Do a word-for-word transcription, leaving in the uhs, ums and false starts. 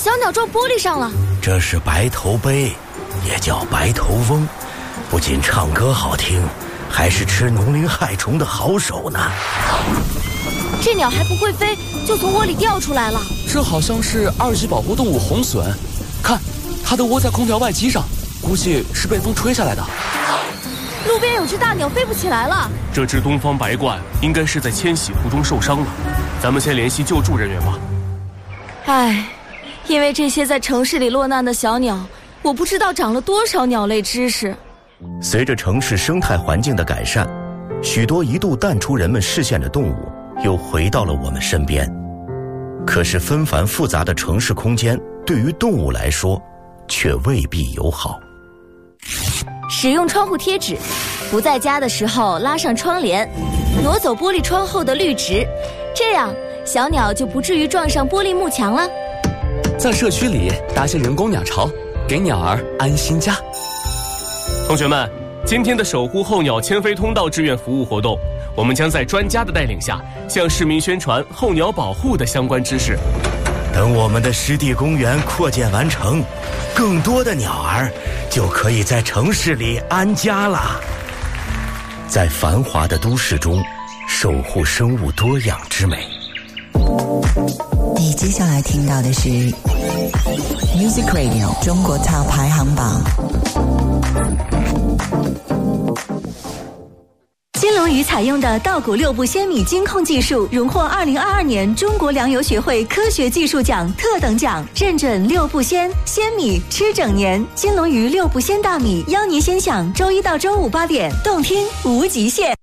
小鸟撞玻璃上了。 这是白头鹎，也叫白头翁，不仅唱歌好听，还是吃农灵害虫的好手呢。 这鸟还不会飞，就从窝里掉出来了。 这好像是二级保护动物红隼，看，它都窝在空调外机上，估计是被风吹下来的。 路边有只大鸟飞不起来了。 这只东方白鹳应该是在迁徙途中受伤了，咱们先联系救助人员吧。 唉，因为这些在城市里落难的小鸟，我不知道长了多少鸟类知识。 随着城市生态环境的改善，许多一度淡出人们视线的动物又回到了我们身边。可是纷繁复杂的城市空间对于动物来说却未必友好。 使用窗户贴纸，不在家的时候拉上窗帘，挪走玻璃窗后的绿植，这样小鸟就不至于撞上玻璃幕墙了。 在社区里搭些人工鸟巢，给鸟儿安心家。 同学们，今天的守护候鸟迁飞通道志愿服务活动，我们将在专家的带领下向市民宣传候鸟保护的相关知识。 等我们的湿地公园扩建完成，更多的鸟儿就可以在城市里安家了。在繁华的都市中守护生物多样之美。 你接下来听到的是 Music Radio 中国 Top 排行榜。 金龙鱼采用的稻谷六步鲜米精控技术，荣获二零二二年中国粮油学会科学技术奖特等奖，认准六步鲜，鲜米吃整年。金龙鱼六步鲜大米，邀您先享周一到周五八点，动听无极限。